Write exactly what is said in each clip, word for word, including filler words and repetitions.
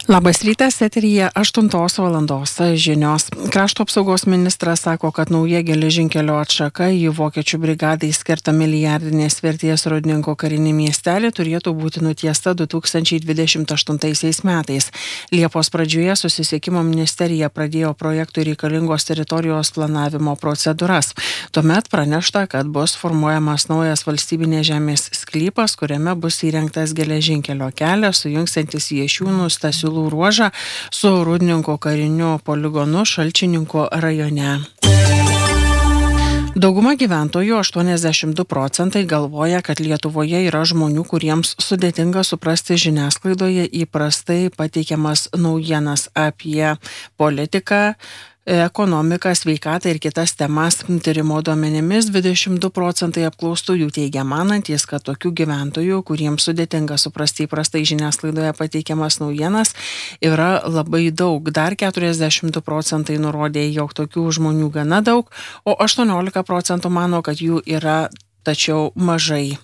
Labas rytas, eteryje aštuntos valandos žinios. Krašto apsaugos ministras sako, kad nauja geležinkelio atšaka į vokiečių brigadai skirtą milijardinės vertės Rūdninko karinį miestelį turėtų būti nutiesta du tūkstančiai dvidešimt aštuntaisiais metais. Liepos pradžioje susisiekimo ministerija pradėjo projektui reikalingos teritorijos planavimo procedūras. Tuomet pranešta, kad bus formuojamas naujas valstybinės žemės sklypas, kuriame bus įrengtas geležinkelio kelias, sujungsiantis Jašiūnų Stasiulų ruožą su Rūdninko kariniu poligonu Šalčininkų rajone. Dauguma gyventojų, aštuoniasdešimt du procentai, galvoja, kad Lietuvoje yra žmonių, kuriems sudėtinga suprasti žiniasklaidoje įprastai pateikiamas naujienas apie politiką, ekonomiką, sveikatą ir kitas temas. Tyrimo duomenimis dvidešimt du procentai apklaustųjų teigia manantys, kad tokių gyventojų, kuriems sudėtinga suprasti įprastai žiniasklaidoje pateikiamas naujienas, yra labai daug. Dar keturiasdešimt du procentai nurodė, jog tokių žmonių gana daug, o aštuoniolika procentų mano, kad jų yra tačiau mažai.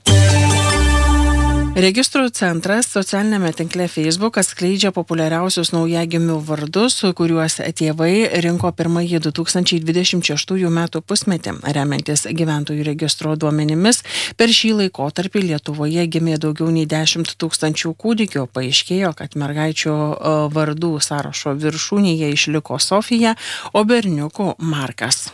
Registrų centras socialinėme tinkle Facebook atskleidžia populiariausius naujagimių vardus, kuriuos tėvai rinko pirmąjį du tūkstančiai dvidešimt šeštųjų metų pusmetį. Remiantis gyventojų registro duomenimis, per šį laikotarpį Lietuvoje gimė daugiau nei dešimt tūkstančių kūdikių. Paaiškėjo, kad mergaičių vardų sąrašo viršūnėje išliko Sofija, o berniukų Markas.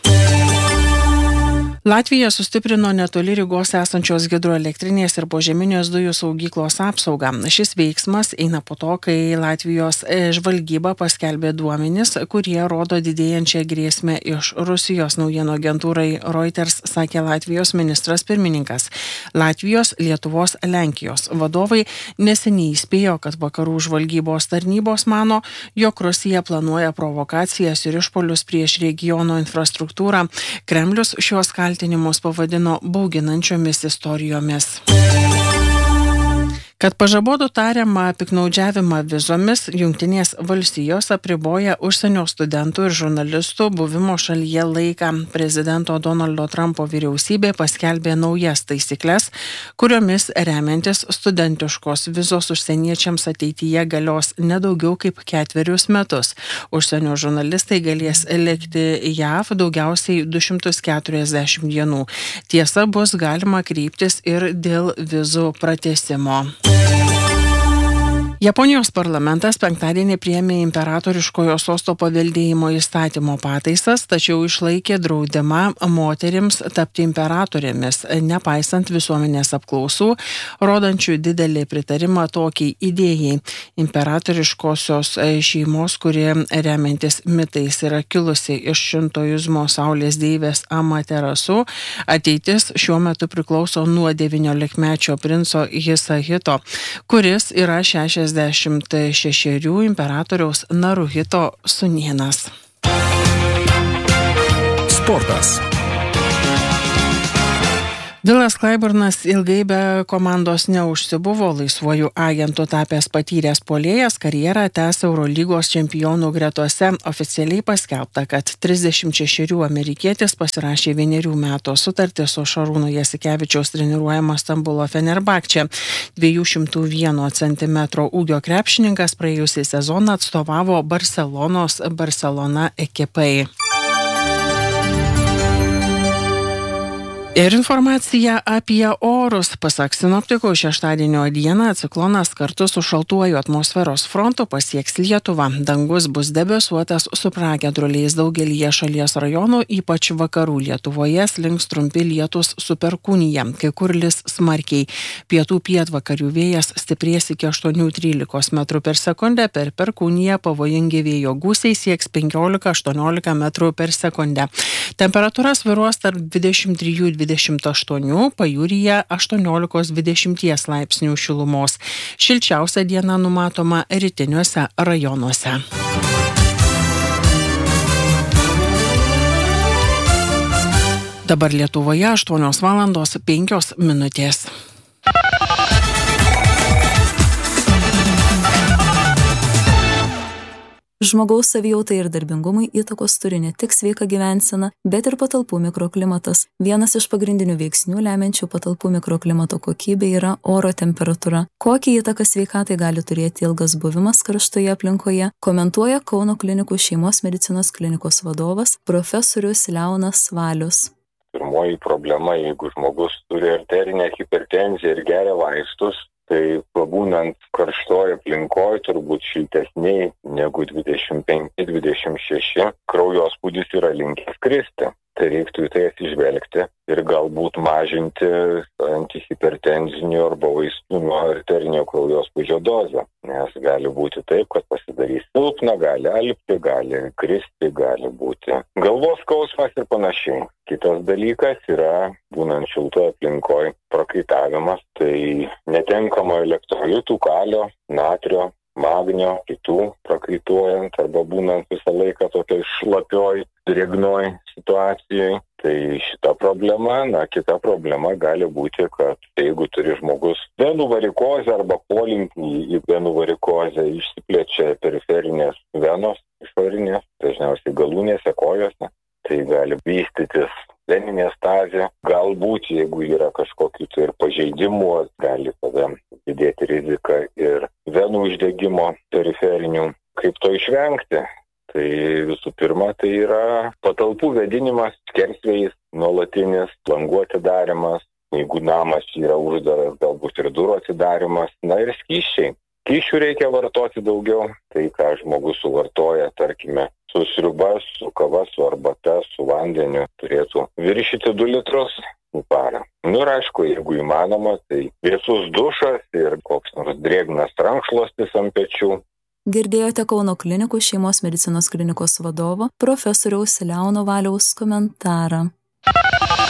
Latvija sustiprino netoli Rygos esančios hidroelektrinės ir požeminės dujų saugyklos apsaugą. Šis veiksmas eina po to, kai Latvijos žvalgyba paskelbė duomenis, kurie rodo didėjančią grėsmę iš Rusijos. Naujienų agentūrai Reuters sakė Latvijos ministras pirmininkas. Latvijos, Lietuvos, Lenkijos vadovai neseniai įspėjo, kad vakarų žvalgybos tarnybos mano, jog Rusija planuoja provokacijas ir išpolius prieš regiono infrastruktūrą. Kremlius šios kaltinimus pavadino bauginančiomis istorijomis. Kad pažabotų tariamą piknaudžiavimą vizomis, Jungtinės valstijos apriboja užsienio studentų ir žurnalistų buvimo šalyje laiką. Prezidento Donaldo Trumpo vyriausybė paskelbė naujas taisyklės, kuriomis remiantis studentiškos vizos užsieniečiams ateityje galios nedaugiau kaip ketverius metus. Užsienio žurnalistai galės likti J A V daugiausiai du šimtus keturiasdešimt dienų. Tiesa, bus galima kreiptis ir dėl vizų pratęsimo. Japonijos parlamentas penktadienį priėmė imperatoriškojo sosto paveldėjimo įstatymo pataisas, tačiau išlaikė draudimą moterims tapti imperatorėmis, nepaisant visuomenės apklausų, rodančių didelį pritarimą tokiai idėjai. Imperatoriškosios šeimos, kurie remiantis mitais yra kilusi iš šintoizmo saulės deivės Amaterasu, ateitis šiuo metu priklauso nuo devyniolikmečio princo Hisahito, kuris yra šešiasdešimt šešerių imperatoriaus Naruhito sūnėnas. Sportas. Vilas Klaiburnas ilgai be komandos neužsibuvo. Laisvuoju agentu tapęs patyręs puolėjas karjerą tęs Eurolygos čempionų gretose. Oficialiai paskelbta, kad trisdešimt šešerių amerikietis pasirašė vienerių metų sutartį su Šarūno Jasikevičiaus treniruojama Stambulo Fenerbahče. dviejų šimtų vieno centimetro ūgio krepšininkas praėjusį sezoną atstovavo Barselonos Barcelona ekipai. Ir informacija apie orus. Pasak sinoptikų, šeštadienio dieną ciklonas kartu su šaltuoju atmosferos frontu pasieks Lietuvą. Dangus bus debesuotas su pragiedruliais daugelyje šalies rajonų, ypač vakarų Lietuvoje slinks trumpi lietūs su perkūnija, kai kur lis smarkiai. Pietų pietvakarių vėjas stiprės iki aštuonių trylikos metrų per sekundę, per perkūniją pavojingi vėjo gūsiai sieks penkiolika aštuoniolika metrų per sekundę. Temperatūra svyruos tarp dvidešimt trijų dvidešimt aštuonių, pajūryje aštuoniolika dvidešimt laipsnių šilumos. Šilčiausia diena numatoma rytiniuose rajonuose. Dabar Lietuvoje aštuonios valandos penkios minutės. Žmogaus savijautai ir darbingumui įtakos turi ne tik sveika gyvensena, bet ir patalpų mikroklimatas. Vienas iš pagrindinių veiksnių lemiančių patalpų mikroklimato kokybę yra oro temperatūra. Kokį įtaką sveikatai gali turėti ilgas buvimas karštoje aplinkoje, komentuoja Kauno klinikų šeimos medicinos klinikos vadovas profesorius Leonas Valius. Pirmoji problema, jeigu žmogus turi arterinę hipertenziją ir geria vaistus, tai pabūnant karštoje aplinkoje, turbūt šiltesniai negu dvidešimt penki dvidešimt šeši, kraujospūdis yra linkęs kristi. Tai reiktų į tai atsižvelgti ir galbūt mažinti antihipertenzinių arba vaistų nuo arterinio kraujospūdžio dozę. Nes gali būti taip, kad pasidarys silpna, gali alpti, gali kristi, gali būti galvos skausmas ir panašiai. Kitas dalykas yra, būnant šiltoje aplinkoje, prakaitavimas, tai netenkama elektrolitų, kalio, natrio, magnio, kitų prakaituojant arba būnant visą laiką tokiai šlapioj, drėgnoj situacijai. Tai šita problema, na, kita problema gali būti, kad jeigu turi žmogus venų varikozę arba polinkį į venų varikozę, išsiplečia periferinės venos išorinės, dažniausiai galūnėse, kojose, tai gali vystytis veninė stazė. Galbūt, jeigu yra kažkokių tai ir pažeidimų, gali tada didėti rizika ir venų uždegimo periferinių. Kaip to išvengti? Tai visų pirma, tai yra patalpų vėdinimas, skersvėjais, nuolatinis, langų atidarimas, jeigu namas yra uždaras, galbūt ir durų atidarimas, na ir skysčiai. Skysčių reikia vartoti daugiau, tai ką žmogus suvartoja, tarkime, su sriuba, su kava, su arbata, su vandeniu, turėtų viršyti du litrus į parą. Nu ir aišku, jeigu įmanoma, tai vėsus dušas ir koks nors drėgnas rankšluostis ant pečių. Girdėjote Kauno klinikų šeimos medicinos klinikos vadovo profesoriaus Leono Valiaus komentarą.